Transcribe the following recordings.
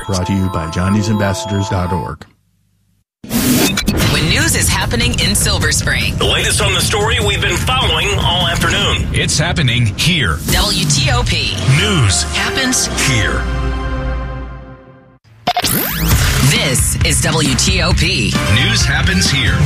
brought to you by johnny'sambassadors.org. When news is happening in Silver Spring. The latest on the story we've been following all afternoon. It's happening here. WTOP. News happens here. This is WTOP. News happens here.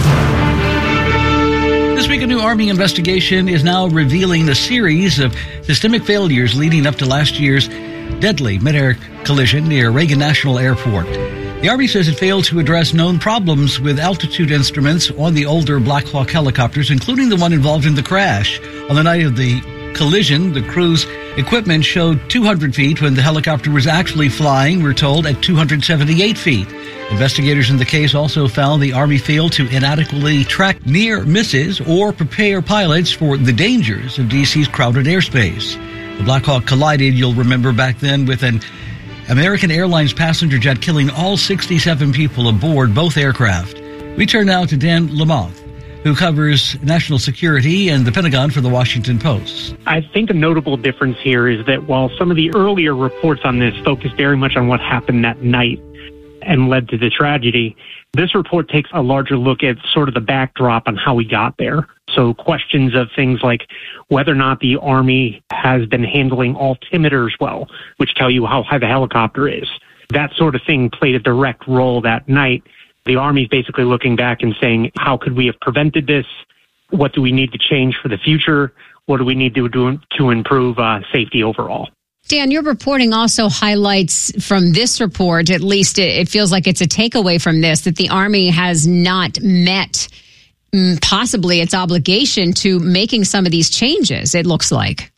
This week, a new Army investigation is now revealing a series of systemic failures leading up to last year's deadly mid-air collision near Reagan National Airport. The Army says it failed to address known problems with altitude instruments on the older Black Hawk helicopters, including the one involved in the crash. On the night of the collision, the crew's equipment showed 200 feet when the helicopter was actually flying, we're told, at 278 feet. Investigators in the case also found the Army failed to inadequately track near misses or prepare pilots for the dangers of D.C.'s crowded airspace. The Black Hawk collided, you'll remember back then, with an American Airlines passenger jet, killing all 67 people aboard both aircraft. We turn now to Dan Lamothe, who covers national security and the Pentagon for the Washington Post. I think a notable difference here is that while some of the earlier reports on this focused very much on what happened that night and led to the tragedy, this report takes a larger look at sort of the backdrop on how we got there. So questions of things like whether or not the Army has been handling altimeters well, which tell you how high the helicopter is. That sort of thing played a direct role that night. The Army's basically looking back and saying, how could we have prevented this? What do we need to change for the future? What do we need to do to improve safety overall? Dan, your reporting also highlights from this report, at least it feels like it's a takeaway from this, that the Army has not met possibly its obligation to making some of these changes, it looks like.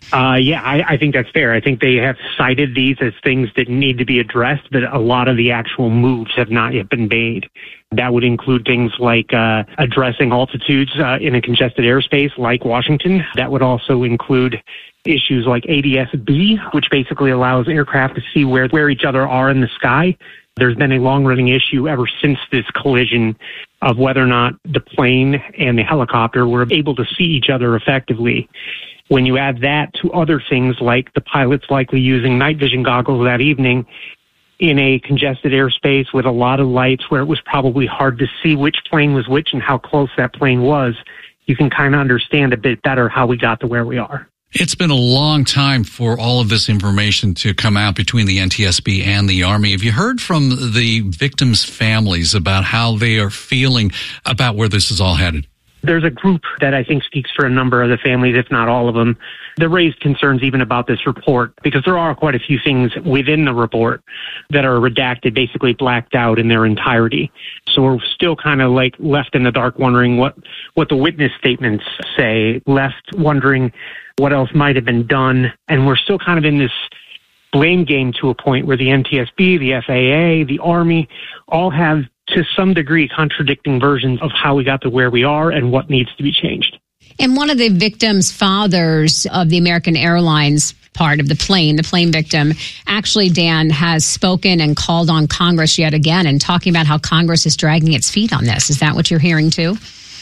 I think that's fair. I think they have cited these as things that need to be addressed, but a lot of the actual moves have not yet been made. That would include things like addressing altitudes in a congested airspace like Washington. That would also include issues like ADS-B, which basically allows aircraft to see where each other are in the sky. There's been a long-running issue ever since this collision of whether or not the plane and the helicopter were able to see each other effectively. When you add that to other things like the pilots likely using night vision goggles that evening in a congested airspace with a lot of lights where it was probably hard to see which plane was which and how close that plane was, you can kind of understand a bit better how we got to where we are. It's been a long time for all of this information to come out between the NTSB and the Army. Have you heard from the victims' families about how they are feeling about where this is all headed? There's a group that I think speaks for a number of the families, if not all of them, that raised concerns even about this report, because there are quite a few things within the report that are redacted, basically blacked out in their entirety. So we're still kind of like left in the dark wondering what the witness statements say, left wondering what else might have been done. And we're still kind of in this blame game to a point where the NTSB, the FAA, the Army all have to some degree contradicting versions of how we got to where we are and what needs to be changed. And one of the victims' fathers of the American Airlines part of the plane victim, actually, Dan, has spoken and called on Congress yet again and talking about how Congress is dragging its feet on this. Is that what you're hearing too?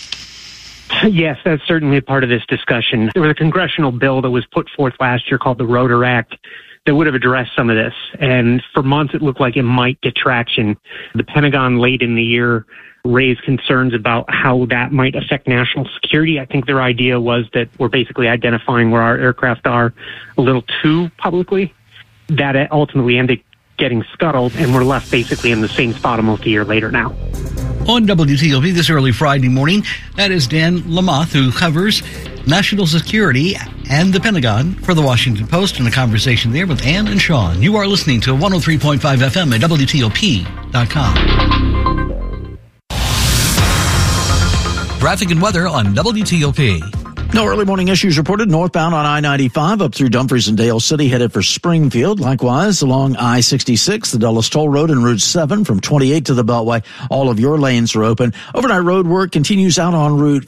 Yes, that's certainly a part of this discussion. There was a congressional bill that was put forth last year called the Rotor Act that would have addressed some of this. And for months, it looked like it might get traction. The Pentagon late in the year raised concerns about how that might affect national security. I think their idea was that we're basically identifying where our aircraft are a little too publicly. That ultimately ended getting scuttled, and we're left basically in the same spot almost a year later now. On WTOP this early Friday morning, that is Dan Lamothe, who covers national security and the Pentagon for the Washington Post, in a conversation there with Ann and Sean. You are listening to 103.5 FM at WTOP.com. Traffic and weather on WTOP. No early morning issues reported northbound on I-95 up through Dumfries and Dale City, headed for Springfield. Likewise, along I-66, the Dulles Toll Road and Route 7 from 28 to the Beltway. All of your lanes are open. Overnight road work continues out on Route